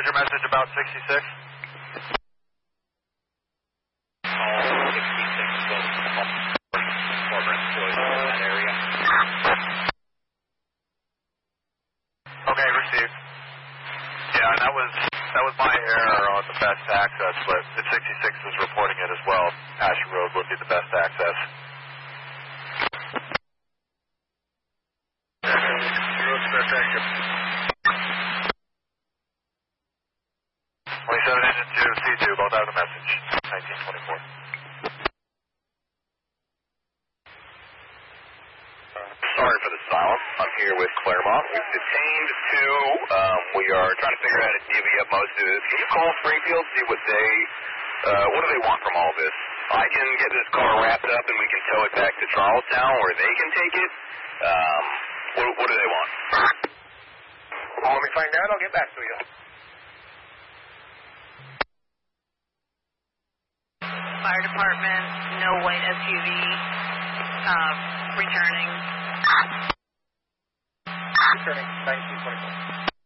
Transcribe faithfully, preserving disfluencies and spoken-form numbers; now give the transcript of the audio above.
your message about sixty-six? All sixty-six former employees in that area. Okay, received. Yeah, and that was that was my error on the best access, but the sixty-six was reporting it as well. Ashland Road would be the best access. Road's best access. twenty-seven engine two, C two, both out of the message. nineteen twenty-four. Sorry for the silence. I'm here with Claremont. We've detained two. Um, we are trying to figure out how to divvy up most of this. Can you call Springfield, see what they, uh, what do they want from all this? I can get this car wrapped up and we can tow it back to Charlestown where they can take it. Um, what, what do they want? Well, let me find out. I'll get back to you. Fire department, no white S U V, uh, returning. Returning, nineteen twenty-four.